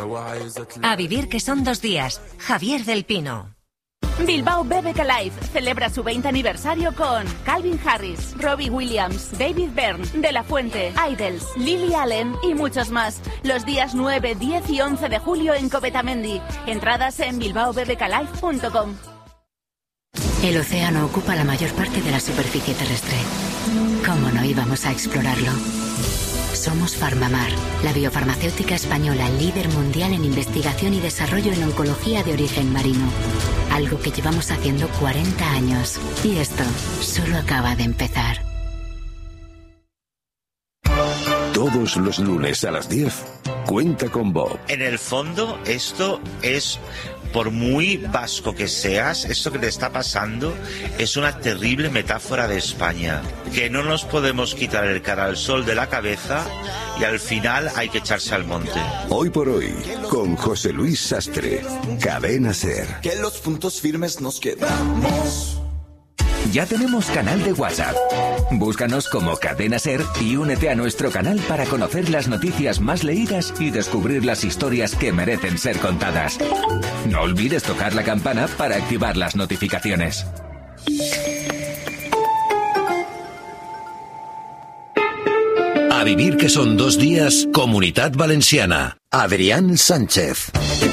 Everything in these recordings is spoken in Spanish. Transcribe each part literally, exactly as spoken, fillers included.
A vivir que son dos días. Javier del Pino. Bilbao B B K Live celebra su veinte aniversario con Calvin Harris, Robbie Williams, David Byrne, De La Fuente, Idols, Lily Allen y muchos más. Los días nueve, diez y once de julio en Covetamendi. Entradas en bilbao b b k live punto com. El océano ocupa la mayor parte de la superficie terrestre. ¿Cómo no íbamos a explorarlo? Somos Farmamar, la biofarmacéutica española líder mundial en investigación y desarrollo en oncología de origen marino. Algo que llevamos haciendo cuarenta años. Y esto solo acaba de empezar. Todos los lunes a las diez, Cuenta con Bob. En el fondo, esto es... Por muy vasco que seas, esto que te está pasando es una terrible metáfora de España. Que no nos podemos quitar el cara al sol de la cabeza y al final hay que echarse al monte. Hoy por hoy, con José Luis Sastre, Cadena SER. Que los puntos firmes nos quedamos. Ya tenemos canal de WhatsApp. Búscanos como Cadena SER y únete a nuestro canal para conocer las noticias más leídas y descubrir las historias que merecen ser contadas. No olvides tocar la campana para activar las notificaciones. A vivir que son dos días, Comunitat Valenciana. Adrián Sánchez.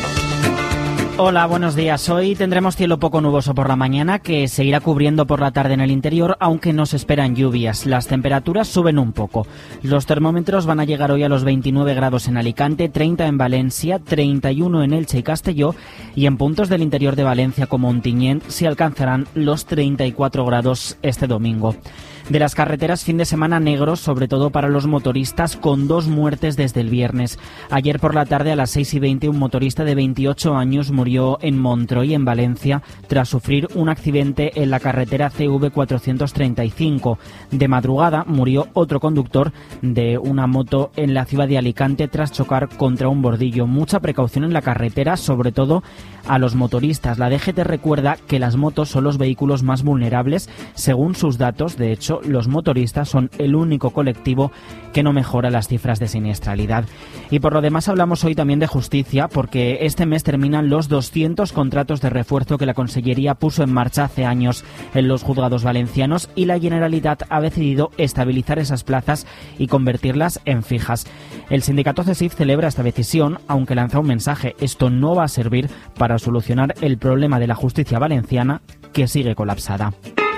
Hola, buenos días. Hoy tendremos cielo poco nuboso por la mañana que seguirá cubriendo por la tarde en el interior, aunque no se esperan lluvias. Las temperaturas suben un poco. Los termómetros van a llegar hoy a los veintinueve grados en Alicante, treinta en Valencia, treinta y uno en Elche y Castelló, y en puntos del interior de Valencia como Ontinyent se alcanzarán los treinta y cuatro grados este domingo. De las carreteras, fin de semana negro, sobre todo para los motoristas, con dos muertes desde el viernes. Ayer por la tarde a las seis y veinte un motorista de veintiocho años murió en Montroi, en Valencia, tras sufrir un accidente en la carretera C V cuatrocientos treinta y cinco. De madrugada murió otro conductor de una moto en la ciudad de Alicante tras chocar contra un bordillo. Mucha precaución en la carretera, sobre todo a los motoristas. La D G T recuerda que las motos son los vehículos más vulnerables. Según sus datos, de hecho, los motoristas son el único colectivo que no mejora las cifras de siniestralidad. Y por lo demás hablamos hoy también de justicia, porque este mes terminan los doscientos contratos de refuerzo que la Consellería puso en marcha hace años en los juzgados valencianos, y la Generalitat ha decidido estabilizar esas plazas y convertirlas en fijas. El sindicato CESIF celebra esta decisión, aunque lanza un mensaje: esto no va a servir para solucionar el problema de la justicia valenciana, que sigue colapsada.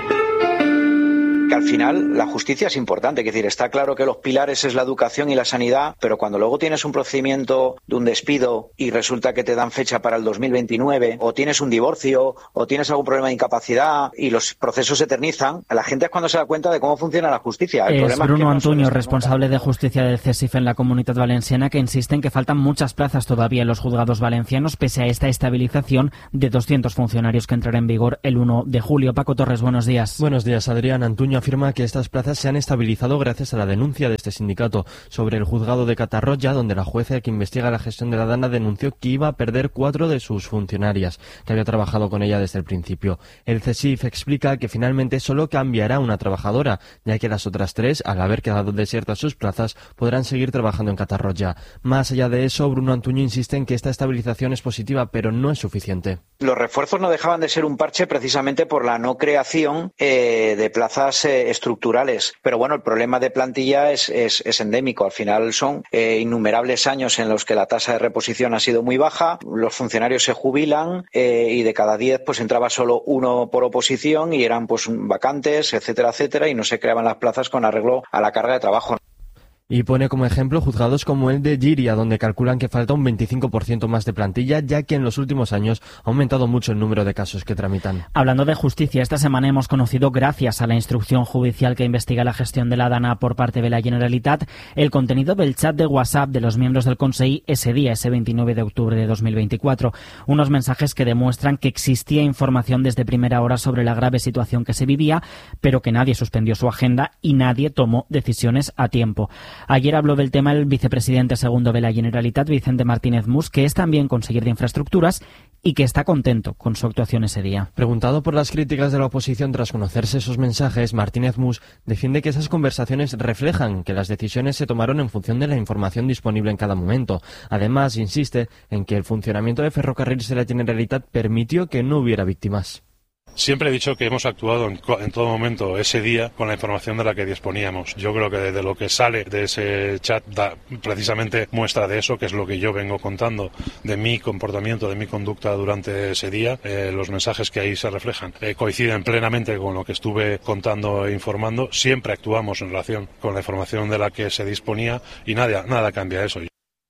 Que al final la justicia es importante, es decir, está claro que los pilares es la educación y la sanidad, pero cuando luego tienes un procedimiento de un despido y resulta que te dan fecha para el dos mil veintinueve, o tienes un divorcio, o tienes algún problema de incapacidad y los procesos se eternizan, la gente es cuando se da cuenta de cómo funciona la justicia. El es problema Bruno es que no Antuño, responsable de justicia del CESIF en la Comunitat Valenciana, que insiste en que faltan muchas plazas todavía en los juzgados valencianos, pese a esta estabilización de doscientos funcionarios que entrará en vigor el uno de julio. Paco Torres, buenos días. Buenos días, Adrián. Antuño afirma que estas plazas se han estabilizado gracias a la denuncia de este sindicato sobre el juzgado de Catarroja, donde la jueza que investiga la gestión de la Dana denunció que iba a perder cuatro de sus funcionarias, que había trabajado con ella desde el principio. El CESIF explica que finalmente solo cambiará una trabajadora, ya que las otras tres, al haber quedado desiertas sus plazas, podrán seguir trabajando en Catarroja. Más allá de eso, Bruno Antuño insiste en que esta estabilización es positiva, pero no es suficiente. Los refuerzos no dejaban de ser un parche precisamente por la no creación eh, de plazas eh, estructurales. Pero bueno, el problema de plantilla es, es, es endémico. Al final son eh, innumerables años en los que la tasa de reposición ha sido muy baja, los funcionarios se jubilan eh, y de cada diez pues entraba solo uno por oposición y eran pues vacantes, etcétera, etcétera, y no se creaban las plazas con arreglo a la carga de trabajo. Y pone como ejemplo juzgados como el de Llíria, donde calculan que falta un veinticinco por ciento más de plantilla, ya que en los últimos años ha aumentado mucho el número de casos que tramitan. Hablando de justicia, esta semana hemos conocido, gracias a la instrucción judicial que investiga la gestión de la Dana por parte de la Generalitat, el contenido del chat de WhatsApp de los miembros del Consell ese día, ese veintinueve de octubre de dos mil veinticuatro. Unos mensajes que demuestran que existía información desde primera hora sobre la grave situación que se vivía, pero que nadie suspendió su agenda y nadie tomó decisiones a tiempo. Ayer habló del tema el vicepresidente segundo de la Generalitat, Vicente Martínez Mus, que es también conseller de infraestructuras y que está contento con su actuación ese día. Preguntado por las críticas de la oposición tras conocerse esos mensajes, Martínez Mus defiende que esas conversaciones reflejan que las decisiones se tomaron en función de la información disponible en cada momento. Además, insiste en que el funcionamiento de Ferrocarriles de la Generalitat permitió que no hubiera víctimas. Siempre he dicho que hemos actuado en, en todo momento ese día con la información de la que disponíamos. Yo creo que de lo que sale de ese chat da precisamente muestra de eso, que es lo que yo vengo contando de mi comportamiento, de mi conducta durante ese día. Eh, los mensajes que ahí se reflejan eh, coinciden plenamente con lo que estuve contando e informando. Siempre actuamos en relación con la información de la que se disponía y nada, nada cambia eso.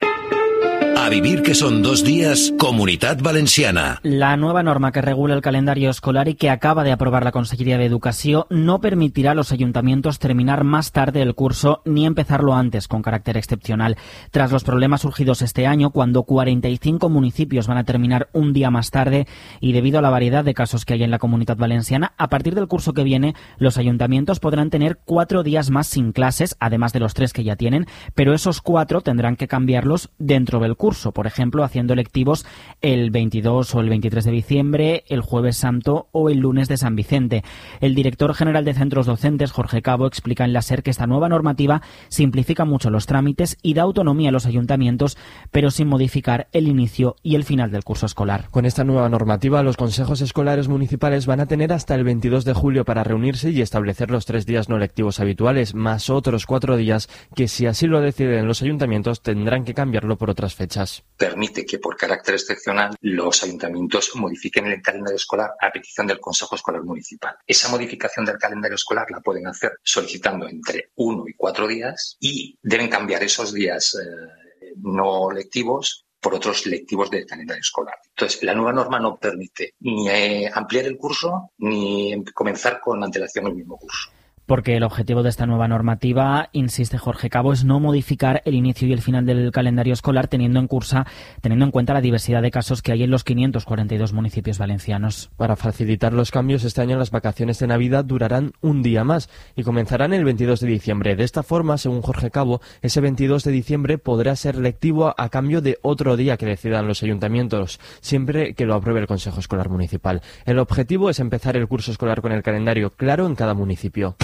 A vivir que son dos días, Comunitat Valenciana. La nueva norma que regula el calendario escolar y que acaba de aprobar la Conselleria de Educación no permitirá a los ayuntamientos terminar más tarde el curso ni empezarlo antes con carácter excepcional. Tras los problemas surgidos este año, cuando cuarenta y cinco municipios van a terminar un día más tarde y debido a la variedad de casos que hay en la Comunitat Valenciana, a partir del curso que viene, los ayuntamientos podrán tener cuatro días más sin clases, además de los tres que ya tienen, pero esos cuatro tendrán que cambiarlos dentro del curso. Por ejemplo, haciendo electivos el veintidós o el veintitrés de diciembre, el Jueves Santo o el lunes de San Vicente. El director general de centros docentes, Jorge Cabo, explica en la SER que esta nueva normativa simplifica mucho los trámites y da autonomía a los ayuntamientos, pero sin modificar el inicio y el final del curso escolar. Con esta nueva normativa, los consejos escolares municipales van a tener hasta el veintidós de julio para reunirse y establecer los tres días no lectivos habituales, más otros cuatro días que, si así lo deciden los ayuntamientos, tendrán que cambiarlo por otras fechas. Permite que, por carácter excepcional, los ayuntamientos modifiquen el calendario escolar a petición del Consejo Escolar Municipal. Esa modificación del calendario escolar la pueden hacer solicitando entre uno y cuatro días y deben cambiar esos días eh, no lectivos por otros lectivos del calendario escolar. Entonces, la nueva norma no permite ni eh, ampliar el curso ni comenzar con antelación el mismo curso. Porque el objetivo de esta nueva normativa, insiste Jorge Cabo, es no modificar el inicio y el final del calendario escolar teniendo en cursa, teniendo en cuenta la diversidad de casos que hay en los quinientos cuarenta y dos municipios valencianos. Para facilitar los cambios, este año las vacaciones de Navidad durarán un día más y comenzarán el veintidós de diciembre. De esta forma, según Jorge Cabo, ese veintidós de diciembre podrá ser lectivo a, a cambio de otro día que decidan los ayuntamientos, siempre que lo apruebe el Consejo Escolar Municipal. El objetivo es empezar el curso escolar con el calendario claro en cada municipio.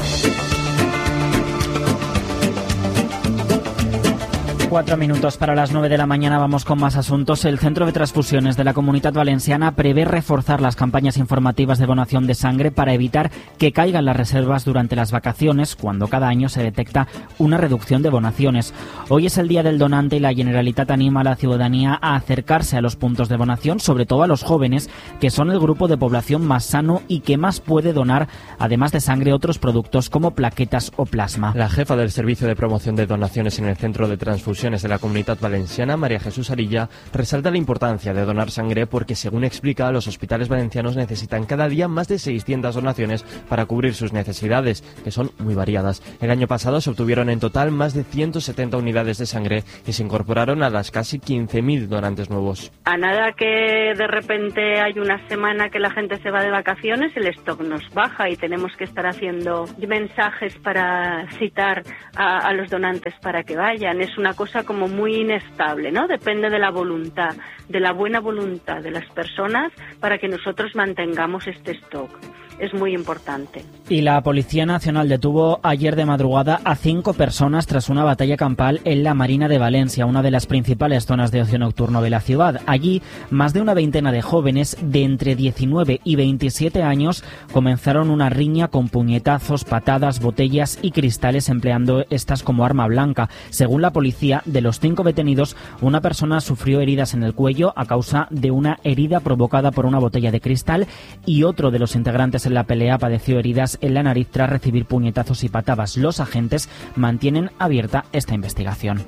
Cuatro minutos para las nueve de la mañana, vamos con más asuntos. El Centro de Transfusiones de la Comunitat Valenciana prevé reforzar las campañas informativas de donación de sangre para evitar que caigan las reservas durante las vacaciones, cuando cada año se detecta una reducción de donaciones. Hoy es el Día del Donante y la Generalitat anima a la ciudadanía a acercarse a los puntos de donación, sobre todo a los jóvenes, que son el grupo de población más sano y que más puede donar, además de sangre, otros productos como plaquetas o plasma. La jefa del Servicio de Promoción de Donaciones en el Centro de Transfusiones de la Comunitat Valenciana, María Jesús Arilla, resalta la importancia de donar sangre porque, según explica, los hospitales valencianos necesitan cada día más de seiscientas donaciones para cubrir sus necesidades, que son muy variadas. El año pasado se obtuvieron en total más de ciento setenta unidades de sangre y se incorporaron a las casi quince mil donantes nuevos. A nada que de repente hay una semana que la gente se va de vacaciones, el stock nos baja y tenemos que estar haciendo mensajes para citar a, a los donantes para que vayan. Es una cosa como muy inestable, ¿no? Depende de la voluntad, de la buena voluntad de las personas para que nosotros mantengamos este stock. Es muy importante. Y la Policía Nacional detuvo ayer de madrugada a cinco personas tras una batalla campal en la Marina de Valencia, una de las principales zonas de ocio nocturno de la ciudad. Allí, más de una veintena de jóvenes de entre diecinueve y veintisiete años comenzaron una riña con puñetazos, patadas, botellas y cristales, empleando estas como arma blanca. Según la policía, de los cinco detenidos, una persona sufrió heridas en el cuello a causa de una herida provocada por una botella de cristal y otro de los integrantes en la pelea padeció heridas en la nariz tras recibir puñetazos y patadas. Los agentes mantienen abierta esta investigación.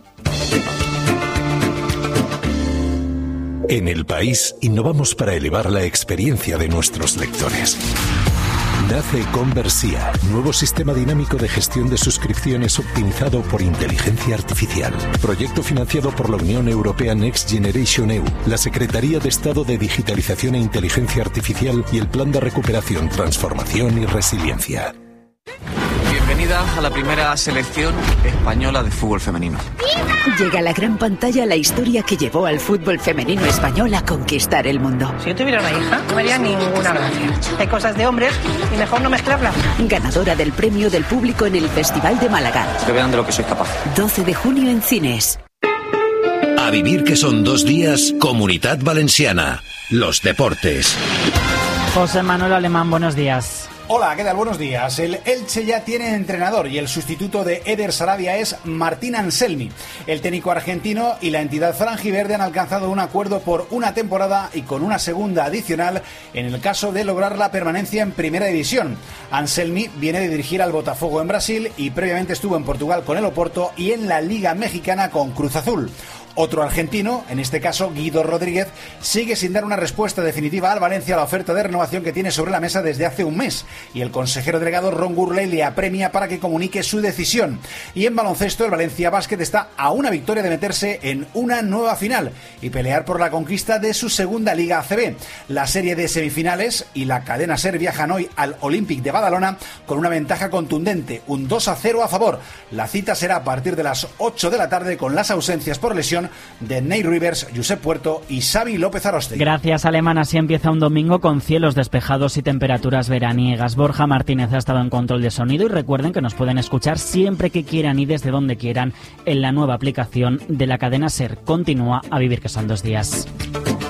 En El País innovamos para elevar la experiencia de nuestros lectores. Nace Conversia, nuevo sistema dinámico de gestión de suscripciones optimizado por inteligencia artificial. Proyecto financiado por la Unión Europea Next Generation E U, la Secretaría de Estado de Digitalización e Inteligencia Artificial y el Plan de Recuperación, Transformación y Resiliencia. Bienvenido bienvenida a la primera selección española de fútbol femenino. Llega a la gran pantalla la historia que llevó al fútbol femenino español a conquistar el mundo. Si yo tuviera una hija, no me haría ninguna gracia. Hay cosas de hombres y mejor no mezclarlas. Ganadora del premio del público en el Festival de Málaga. Que vean de lo que soy capaz. doce de junio en cines. A vivir que son dos días, Comunidad Valenciana. Los deportes. José Manuel Alemán, buenos días. Hola, ¿qué tal? Buenos días. El Elche ya tiene entrenador y el sustituto de Eder Sarabia es Martín Anselmi. El técnico argentino y la entidad franjiverde han alcanzado un acuerdo por una temporada y con una segunda adicional en el caso de lograr la permanencia en Primera División. Anselmi viene de dirigir al Botafogo en Brasil y previamente estuvo en Portugal con el Oporto y en la Liga Mexicana con Cruz Azul. Otro argentino, en este caso Guido Rodríguez, sigue sin dar una respuesta definitiva al Valencia a la oferta de renovación que tiene sobre la mesa desde hace un mes, y el consejero delegado Ron Gurley le apremia para que comunique su decisión. Y en baloncesto, el Valencia Basket está a una victoria de meterse en una nueva final y pelear por la conquista de su segunda Liga A C B. La serie de semifinales y la cadena SER viajan hoy al Olympic de Badalona con una ventaja contundente, un dos a cero a favor. La cita será a partir de las ocho de la tarde con las ausencias por lesión de Nate Rivers, Josep Puerto y Xavi López Aroste. Gracias, Alemán. Así empieza un domingo con cielos despejados y temperaturas veraniegas. Borja Martínez ha estado en control de sonido y recuerden que nos pueden escuchar siempre que quieran y desde donde quieran en la nueva aplicación de la cadena SER. Continúa A vivir que son dos días.